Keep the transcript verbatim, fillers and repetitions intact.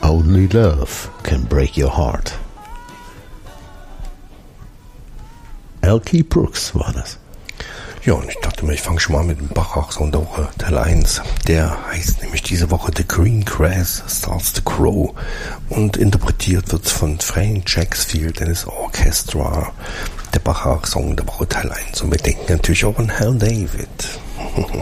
Only love can break your heart. Elkie Brooks war das. Ja, und ich dachte mir, ich fange schon mal mit dem Bach-Song der Woche, Teil eins. Der heißt nämlich diese Woche The Green Grass Starts to Grow und interpretiert wird von Frank Jacksfield and his Orchestra. Der Bach-Song der Woche, Teil eins. Und wir denken natürlich auch an Hal David.